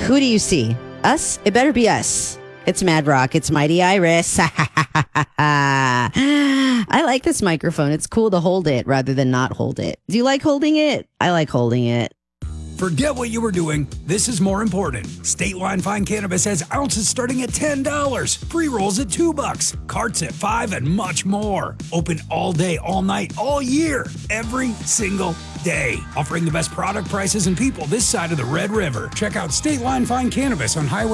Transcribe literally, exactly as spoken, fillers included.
Who do you see? Us? It better be us. It's Mad Rock. It's Mighty Iris. I like this microphone. It's cool to hold it rather than not hold it. Do you like holding it? I like holding it. Forget what you were doing. This is more important. State Line Fine Cannabis has ounces starting at ten dollars, pre-rolls at two bucks, carts at five, and much more. Open all day, all night, all year, every single day. Offering the best product prices and people this side of the Red River. Check out State Line Fine Cannabis on Highway